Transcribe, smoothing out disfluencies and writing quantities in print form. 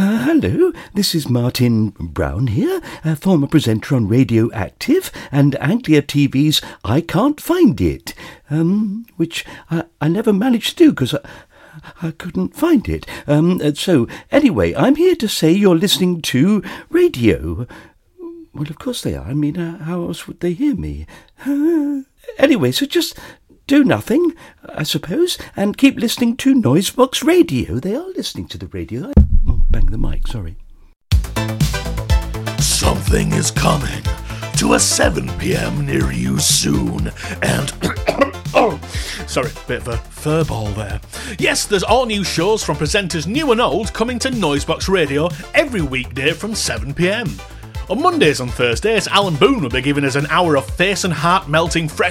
Hello, this is Martin Brown here, a former presenter on Radioactive and Anglia TV's I Can't Find It, which I never managed to do because I couldn't find it. So, anyway, I'm here to say you're listening to radio. Well, of course they are. I mean, how else would they hear me? Anyway, so just do nothing, I suppose, and keep listening to Noisebox Radio. They are listening to the radio. Bang the mic, sorry. Something is coming to a 7 p.m. near you soon, and... oh, sorry, bit of a furball there. Yes, there's all new shows from presenters new and old coming to Noisebox Radio every weekday from 7 p.m. On Mondays and Thursdays, Alan Boone will be giving us an hour of face and heart-melting fresh